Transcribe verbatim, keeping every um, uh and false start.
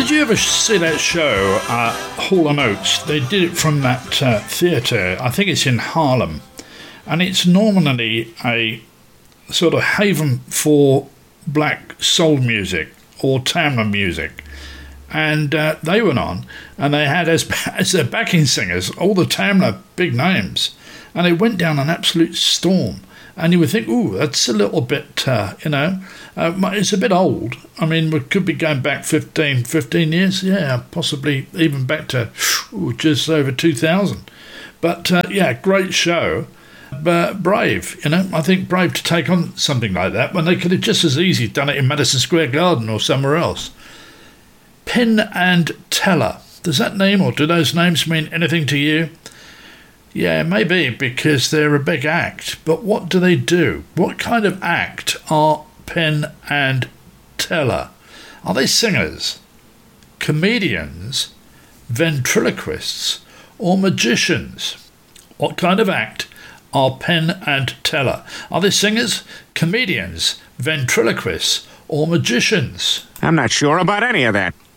Did you ever see that show, uh, Hall and Oates? They did it from that uh, theatre. I think it's in Harlem. And it's normally a sort of haven for black soul music or Tamla music. And uh, they went on, and they had as, as their backing singers all the Tamla big names. And it went down an absolute storm. And you would think, ooh, that's a little bit, uh, you know, uh, it's a bit old. I mean, we could be going back fifteen, fifteen years. Yeah, possibly even back to ooh, just over two thousand. But, uh, yeah, great show. But brave, you know, I think brave to take on something like that when they could have just as easily done it in Madison Square Garden or somewhere else. Penn and Teller. Does that name or do those names mean anything to you? Yeah, maybe because they're a big act. But what do they do? What kind of act are Penn and Teller? Are they singers, comedians, ventriloquists, or magicians? What kind of act are Penn and Teller? Are they singers, comedians, ventriloquists, or magicians? I'm not sure about any of that.